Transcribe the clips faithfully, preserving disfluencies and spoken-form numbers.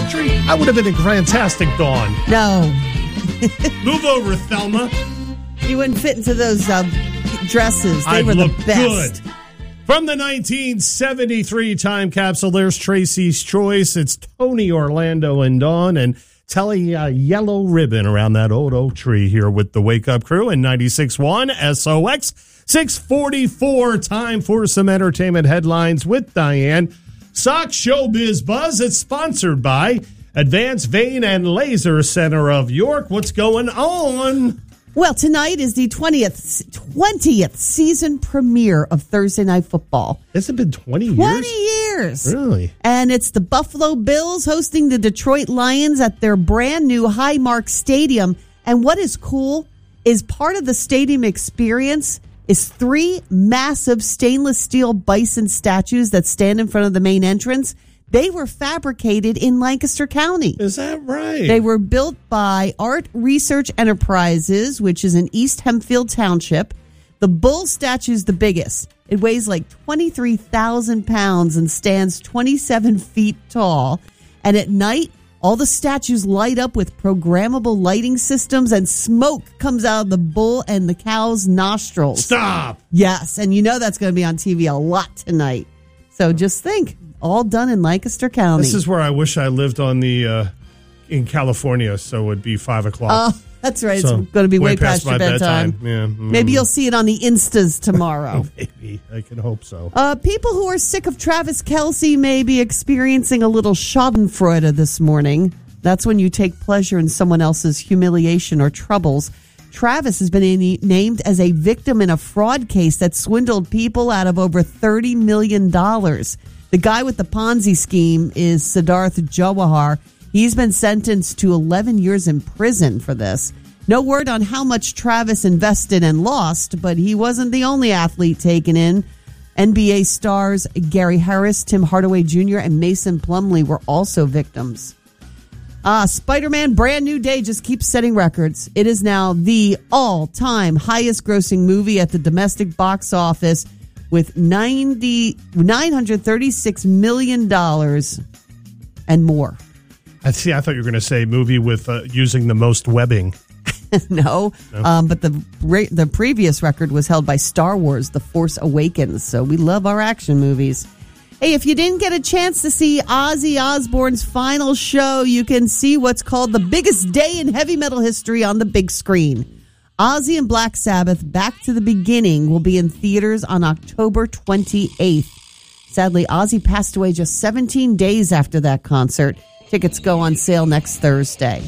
country, I would have been a fantastic Dawn. No. Move over, Thelma. You wouldn't fit into those uh, dresses. They I'd were the look best. Good. From the nineteen seventy-three time capsule, there's Tracy's Choice. It's Tony, Orlando, and Dawn, and Telly a yellow ribbon around that old oak tree here with the Wake Up Crew in ninety-six point one S O X. six forty-four, time for some entertainment headlines with Diane. Sock Showbiz Buzz, it's sponsored by Advanced Vein and Laser Center of York. What's going on? Well, tonight is the twentieth, twentieth season premiere of Thursday Night Football. Has it been twenty years? twenty years. Really? And it's the Buffalo Bills hosting the Detroit Lions at their brand new Highmark Stadium. And what is cool is part of the stadium experience is three massive stainless steel bison statues that stand in front of the main entrance. They were fabricated in Lancaster County. Is that right? They were built by Art Research Enterprises, which is in East Hempfield Township. The bull statue is the biggest. It weighs like twenty-three thousand pounds and stands twenty-seven feet tall. And at night, all the statues light up with programmable lighting systems, and smoke comes out of the bull and the cow's nostrils. Stop! Yes, and you know that's going to be on T V a lot tonight. So just think. All done in Lancaster County. This is where I wish I lived on the uh, in California, so it would be five o'clock. Oh, that's right. So it's going to be way, way past, past your my bedtime. bedtime. Yeah. Mm. Maybe you'll see it on the Instas tomorrow. Maybe. I can hope so. Uh, people who are sick of Travis Kelce may be experiencing a little schadenfreude this morning. That's when you take pleasure in someone else's humiliation or troubles. Travis has been in, named as a victim in a fraud case that swindled people out of over thirty million dollars. The guy with the Ponzi scheme is Siddharth Jawahar. He's been sentenced to eleven years in prison for this. No word on how much Travis invested and lost, but he wasn't the only athlete taken in. N B A stars Gary Harris, Tim Hardaway Junior, and Mason Plumlee were also victims. Ah, Spider-Man Brand New Day just keeps setting records. It is now the all-time highest-grossing movie at the domestic box office, with ninety, nine hundred thirty-six million dollars and more. I see. I thought you were going to say movie with uh, using the most webbing. no, no. Um, but the the previous record was held by Star Wars: The Force Awakens. So we love our action movies. Hey, if you didn't get a chance to see Ozzy Osbourne's final show, you can see what's called the biggest day in heavy metal history on the big screen. Ozzy and Black Sabbath, Back to the Beginning, will be in theaters on October twenty-eighth. Sadly, Ozzy passed away just seventeen days after that concert. Tickets go on sale next Thursday.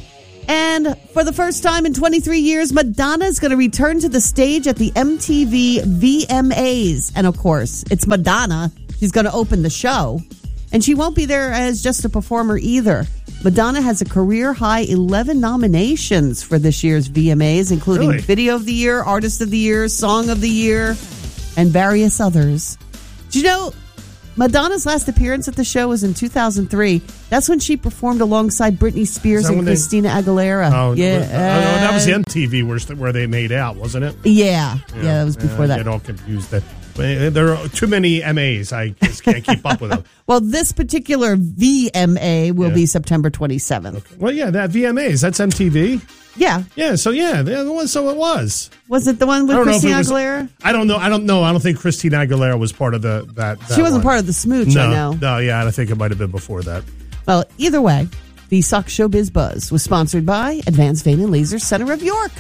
And for the first time in twenty-three years, Madonna is going to return to the stage at the M T V V M As. And of course, it's Madonna. She's going to open the show. And she won't be there as just a performer either. Madonna has a career-high eleven nominations for this year's V M As, including really? Video of the Year, Artist of the Year, Song of the Year, and various others. Do you know, Madonna's last appearance at the show was in two thousand three. That's when she performed alongside Britney Spears and Christina they, Aguilera. Oh, yeah, uh, uh, that was the M T V where, where they made out, wasn't it? Yeah, yeah, yeah that was before uh, that. I get all confused. That there are too many M As. I just can't keep up with them. Well, this particular V M A will yeah. be September twenty-seventh. Okay. Well, yeah, that V M As, that's M T V. Yeah. Yeah, so yeah, the one, so it was. Was it the one with Christina was, Aguilera? I don't know. I don't know. I don't think Christina Aguilera was part of the that. that she wasn't one. part of the smooch, no, I know. No, yeah, I think it might have been before that. Well, either way, the Sock Showbiz Buzz was sponsored by Advanced Vein and Laser Center of York.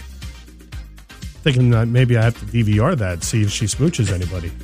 Thinking that maybe I have to D V R that, see if she smooches anybody.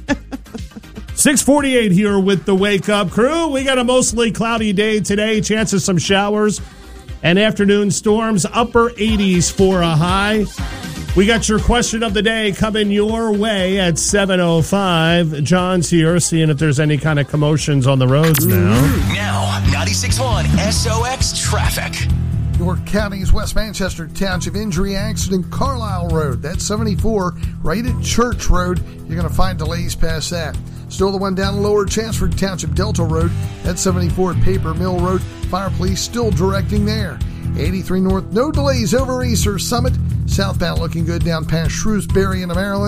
six forty-eight here with the Wake Up Crew. We got a mostly cloudy day today. Chance of some showers and afternoon storms. Upper eighties for a high. We got your question of the day coming your way at seven oh five. John's here, seeing if there's any kind of commotions on the roads now. Now, ninety-six point one S O X traffic. York County's West Manchester Township injury accident, Carlisle Road. That's seventy-four, right at Church Road. You're going to find delays past that. Still the one down Lower Chanceford Township Delta Road. That's seventy-four at Paper Mill Road. Fire police still directing there. eighty-three North, no delays over Easter Summit. Southbound looking good down past Shrewsbury into Maryland.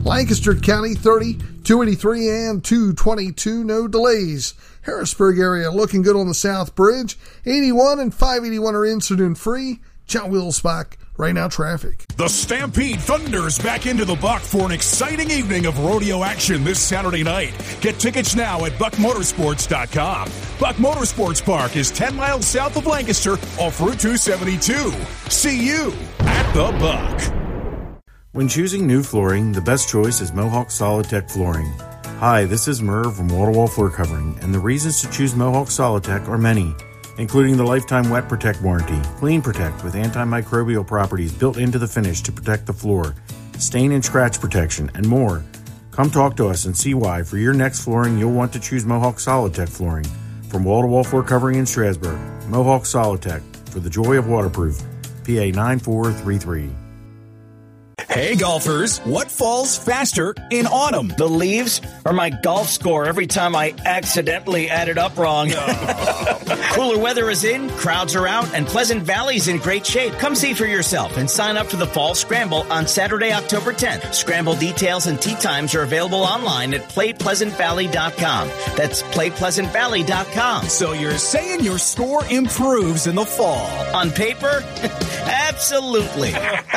Lancaster County thirty, two eighty-three and two twenty-two, no delays. Harrisburg area looking good on the South Bridge. eighty-one and five eighty-one are incident free. John Wilsbach, right now traffic. The Stampede thunders back into the Buck for an exciting evening of rodeo action this Saturday night. Get tickets now at buck motorsports dot com. Buck Motorsports Park is ten miles south of Lancaster off Route two seventy-two. See you at the Buck. When choosing new flooring, the best choice is Mohawk Solidtech Flooring. Hi, this is Merv from Wall-to-Wall Floor Covering, and the reasons to choose Mohawk Solidtech are many, including the lifetime Wet Protect warranty, Clean Protect with antimicrobial properties built into the finish to protect the floor, stain and scratch protection, and more. Come talk to us and see why for your next flooring you'll want to choose Mohawk Solidtech Flooring. From Wall-to-Wall Floor Covering in Strasburg, Mohawk Solidtech, for the joy of waterproof. P A nine four three three. Hey golfers, what falls faster in autumn? The leaves or my golf score every time I accidentally add it up wrong. Cooler weather is in, crowds are out, and Pleasant Valley's in great shape. Come see for yourself and sign up for the Fall Scramble on Saturday, October tenth. Scramble details and tee times are available online at play pleasant valley dot com. That's play pleasant valley dot com. So you're saying your score improves in the fall? On paper? Absolutely.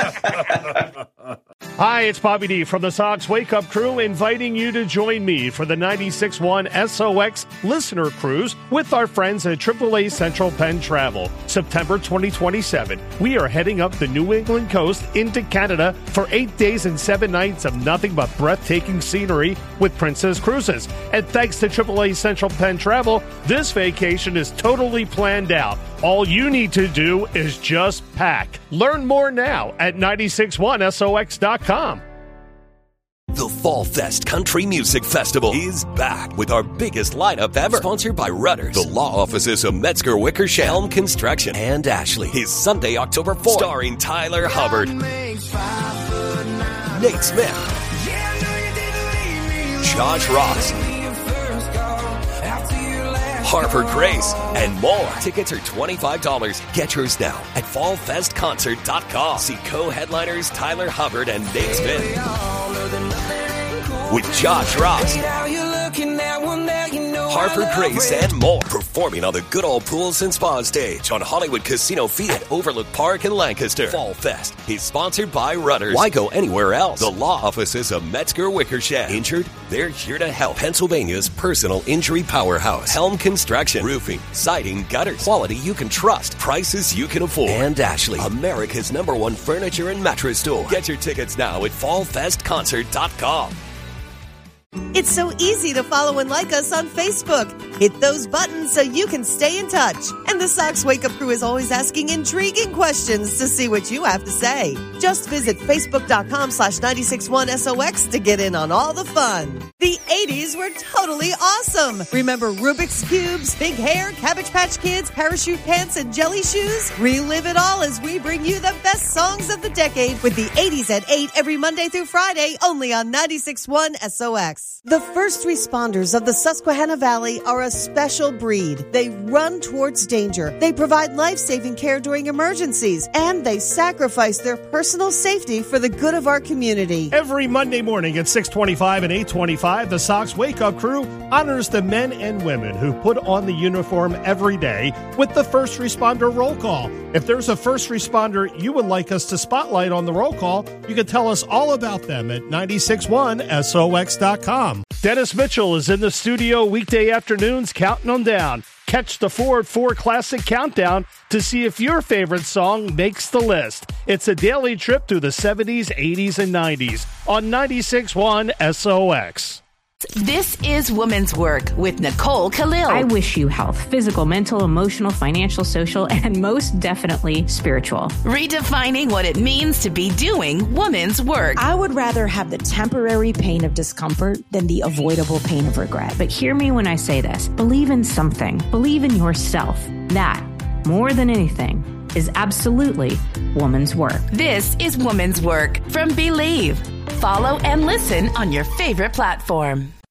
Hi, it's Bobby D from the Sox Wake Up Crew, inviting you to join me for the ninety-six point one S O X Listener Cruise with our friends at triple A Central Penn Travel. September twenty twenty-seven, we are heading up the New England coast into Canada for eight days and seven nights of nothing but breathtaking scenery with Princess Cruises. And thanks to triple A Central Penn Travel, this vacation is totally planned out. All you need to do is just pack. Learn more now at nine six one S O X dot com. The Fall Fest Country Music Festival is back with our biggest lineup ever. Sponsored by Rudders, the law offices of Metzger Wickersham, Helm Construction, and Ashley. Is Sunday, October fourth. Starring Tyler Hubbard, Nate Smith, Josh Ross, Harper Grace, and more. Tickets are twenty-five dollars. Get yours now at fall fest concert dot com. See co-headliners Tyler Hubbard and Nate Smith with Josh Ross, Harper Grace, and more. Performing on the Good Old Pools and Spa stage on Hollywood Casino Field at Overlook Park in Lancaster. Fall Fest is sponsored by Rudders. Why go anywhere else? The law offices of Metzger Wickersham. Injured? They're here to help. Pennsylvania's personal injury powerhouse. Helm Construction. Roofing, siding, gutters. Quality you can trust. Prices you can afford. And Ashley, America's number one furniture and mattress store. Get your tickets now at fall fest concert dot com. It's so easy to follow and like us on Facebook. Hit those buttons so you can stay in touch. And the Sox Wake Up Crew is always asking intriguing questions to see what you have to say. Just visit facebook.com slash 961SOX to get in on all the fun. The eighties were totally awesome. Remember Rubik's Cubes, big hair, Cabbage Patch Kids, parachute pants, and jelly shoes? Relive it all as we bring you the best songs of the decade with the eighties at eight every Monday through Friday, only on ninety-six point one S O X. The first responders of the Susquehanna Valley are a special breed. They run towards danger. They provide life-saving care during emergencies, and they sacrifice their personal safety for the good of our community. Every Monday morning at six twenty-five and eight twenty-five, the Sox Wake Up Crew honors the men and women who put on the uniform every day with the first responder roll call. If there's a first responder you would like us to spotlight on the roll call, you can tell us all about them at ninety-six point one S O X dot com. Dennis Mitchell is in the studio weekday afternoons counting them down. Catch the Ford four Classic Countdown to see if your favorite song makes the list. It's a daily trip through the seventies, eighties, and nineties on ninety-six point one S O X. This is Woman's Work with Nicole Khalil. I wish you health, physical, mental, emotional, financial, social, and most definitely spiritual. Redefining what it means to be doing woman's work. I would rather have the temporary pain of discomfort than the avoidable pain of regret. But hear me when I say this. Believe in something. Believe in yourself. That, more than anything, is absolutely woman's work. This is Woman's Work from Believe. Follow and listen on your favorite platform.